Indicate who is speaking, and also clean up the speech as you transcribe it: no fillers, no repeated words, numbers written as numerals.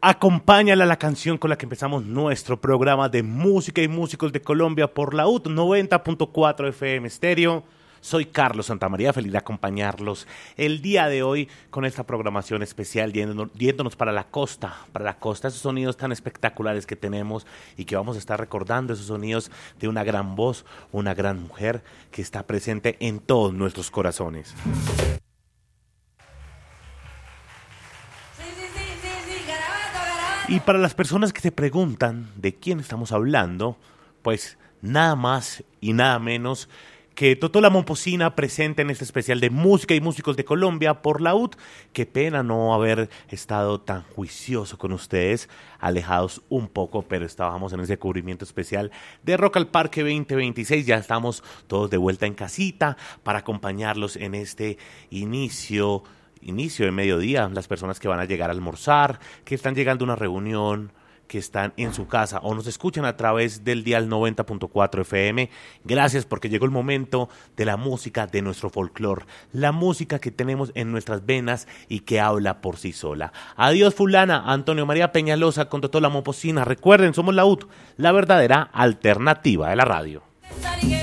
Speaker 1: Acompáñala a la canción con la que empezamos nuestro programa de música y músicos de Colombia por la UT 90.4 FM Estéreo. Soy Carlos Santamaría, feliz de acompañarlos el día de hoy con esta programación especial, yéndonos para la costa, esos sonidos tan espectaculares que tenemos y que vamos a estar recordando, esos sonidos de una gran voz, una gran mujer que está presente en todos nuestros corazones. Y para las personas que se preguntan de quién estamos hablando, pues nada más y nada menos que Totó la Momposina presente en este especial de música y músicos de Colombia por la UT. Qué pena no haber estado tan juicioso con ustedes, alejados un poco, pero estábamos en ese cubrimiento especial de Rock al Parque 2026. Ya estamos todos de vuelta en casita para acompañarlos en este inicio de mediodía, las personas que van a llegar a almorzar, que están llegando a una reunión, que están en su casa o nos escuchan a través del dial 90.4 FM. Gracias porque llegó el momento de la música de nuestro folclore, la música que tenemos en nuestras venas y que habla por sí sola. Adiós fulana, Antonio María Peñalosa con Totó la Momposina. Recuerden, somos la UT, la verdadera alternativa de la radio.